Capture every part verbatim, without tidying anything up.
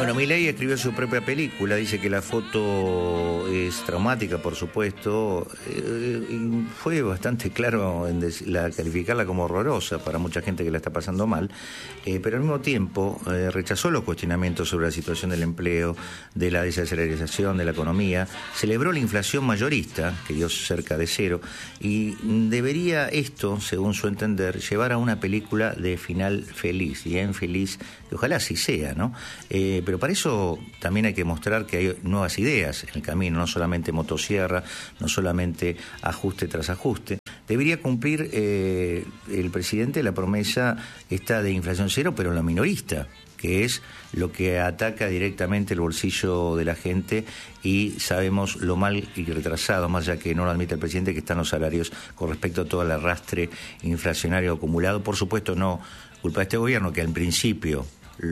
Bueno, Milei escribió su propia película, dice que la foto es traumática, por supuesto, eh, y fue bastante claro en la, calificarla como horrorosa para mucha gente que la está pasando mal, eh, pero al mismo tiempo eh, rechazó los cuestionamientos sobre la situación del empleo, de la desaceleración de la economía, celebró la inflación mayorista, que dio cerca de cero, y debería esto, según su entender, llevar a una película de final feliz, bien feliz, que ojalá así sea, ¿no? Eh, pero para eso también hay que mostrar que hay nuevas ideas en el camino, no solamente motosierra, no solamente ajuste tras ajuste. Debería cumplir eh, el presidente la promesa esta de inflación cero, pero en lo minorista, que es lo que ataca directamente el bolsillo de la gente, y sabemos lo mal y retrasado, más allá que no lo admite el presidente, que están los salarios con respecto a todo el arrastre inflacionario acumulado. Por supuesto, no culpa de este gobierno, que al principio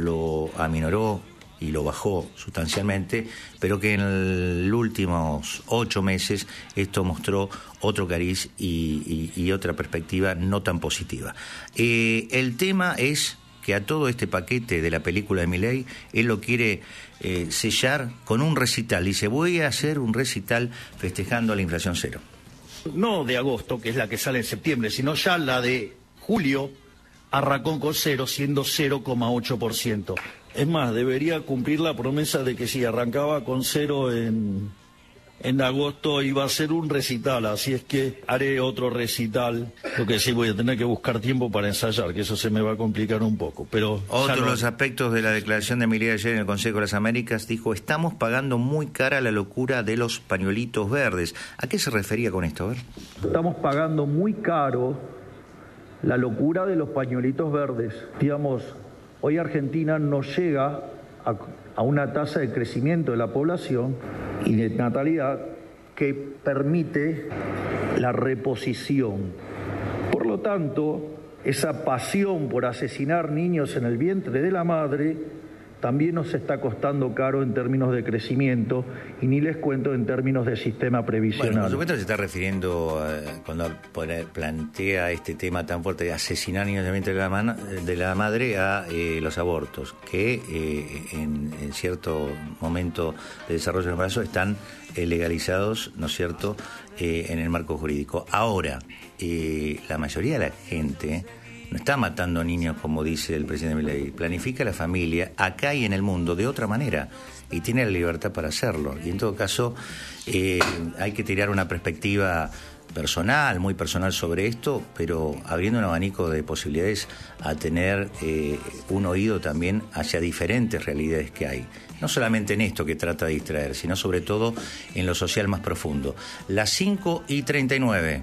lo aminoró y lo bajó sustancialmente, pero que en los últimos ocho meses esto mostró otro cariz y, y, y otra perspectiva no tan positiva. Eh, el tema es que a todo este paquete de la película de Milei, él lo quiere eh, sellar con un recital. Dice, voy a hacer un recital festejando la inflación cero. No de agosto, que es la que sale en septiembre, sino ya la de julio, arrancó con cero, siendo cero coma ocho por ciento. Es más, debería cumplir la promesa de que si arrancaba con cero en, en agosto iba a ser un recital, así es que haré otro recital. Lo que sí, voy a tener que buscar tiempo para ensayar, que eso se me va a complicar un poco. Pero otro de no... los aspectos de la declaración de Milei ayer en el Consejo de las Américas, dijo, estamos pagando muy cara la locura de los pañuelitos verdes. ¿A qué se refería con esto? A ver. Estamos pagando muy caro la locura de los pañuelitos verdes. Digamos, hoy Argentina no llega a, a una tasa de crecimiento de la población y de natalidad que permite la reposición. Por lo tanto, esa pasión por asesinar niños en el vientre de la madre también nos está costando caro en términos de crecimiento, y ni les cuento en términos de sistema previsional. Bueno, por supuesto se está refiriendo, eh, cuando plantea este tema tan fuerte de asesinar niños en el vientre de la, man, de la madre, a eh, los abortos, que eh, en, en cierto momento de desarrollo del embarazo están eh, legalizados, ¿no es cierto?, eh, en el marco jurídico. Ahora, eh, la mayoría de la gente no está matando niños, como dice el presidente Milei, planifica la familia acá y en el mundo de otra manera, y tiene la libertad para hacerlo. Y en todo caso, eh, hay que tirar una perspectiva personal, muy personal sobre esto, pero abriendo un abanico de posibilidades a tener eh, un oído también hacia diferentes realidades que hay. No solamente en esto que trata de distraer, sino sobre todo en lo social más profundo. Las cinco y treinta y nueve.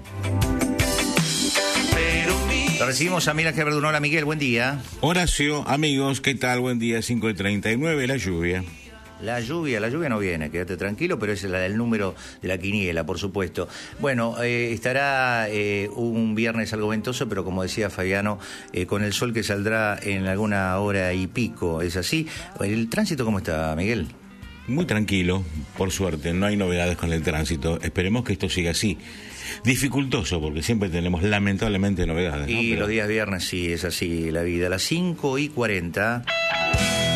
Lo recibimos a Miguel Ángel Verdún. Hola Miguel, buen día. Horacio, amigos, ¿qué tal? Buen día, cinco y treinta y nueve, la lluvia. La lluvia, la lluvia no viene, quédate tranquilo, pero es la del número de la quiniela, por supuesto. Bueno, eh, estará eh, un viernes algo ventoso, pero como decía Fabiano, eh, con el sol que saldrá en alguna hora y pico, ¿es así? ¿El tránsito cómo está, Miguel? Muy tranquilo, por suerte, no hay novedades con el tránsito. Esperemos que esto siga así. Dificultoso, porque siempre tenemos lamentablemente novedades, ¿no? Y Pero... los días viernes sí, es así la vida. A las cinco y cuarenta...